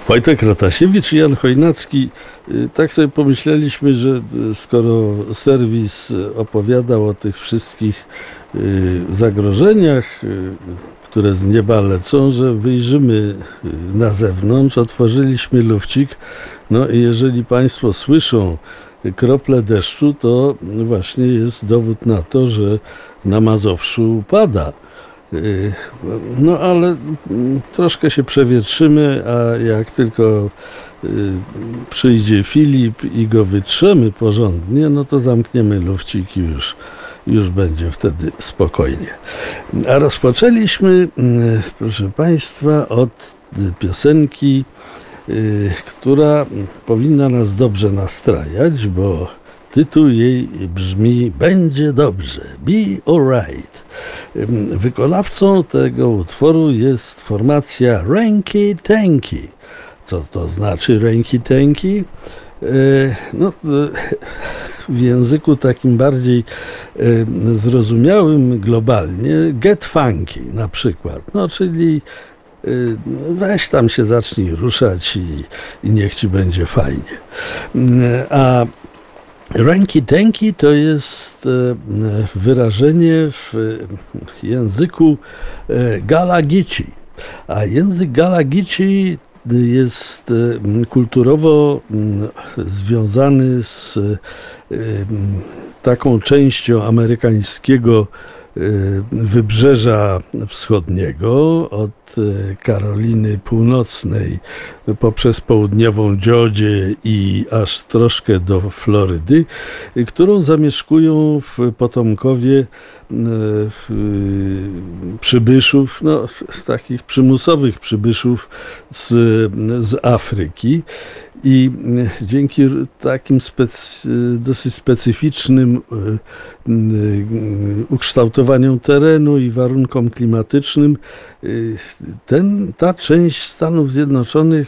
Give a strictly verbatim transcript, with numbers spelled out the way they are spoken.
Wojtek Rotasiewicz i Jan Chojnacki. Tak sobie pomyśleliśmy, że skoro serwis opowiadał o tych wszystkich zagrożeniach, które z nieba lecą, że wyjrzymy na zewnątrz, otworzyliśmy lufcik, no i jeżeli Państwo słyszą krople deszczu, to właśnie jest dowód na to, że na Mazowszu pada. No ale troszkę się przewietrzymy, a jak tylko przyjdzie Filip i go wytrzemy porządnie, no to zamkniemy lufcik i już, już będzie wtedy spokojnie. A rozpoczęliśmy, proszę Państwa, od piosenki, która powinna nas dobrze nastrajać, bo tytuł jej brzmi "Będzie dobrze", "Be alright". Wykonawcą tego utworu jest formacja Ręki Tęki. Co to znaczy Ręki Tęki? No, w języku takim bardziej zrozumiałym globalnie Get Funky na przykład. No, czyli weź tam się zacznij ruszać i, i niech ci będzie fajnie. A Ręki Tęki to jest wyrażenie w języku Gala-Geechee, a język Gala-Geechee jest kulturowo związany z taką częścią amerykańskiego Wybrzeża Wschodniego, od Karoliny Północnej poprzez południową Georgię i aż troszkę do Florydy, którą zamieszkują w potomkowie przybyszów, no, z takich przymusowych przybyszów z, z Afryki. I dzięki takim specy, dosyć specyficznym ukształtowaniom terenu i warunkom klimatycznym ten, ta część Stanów Zjednoczonych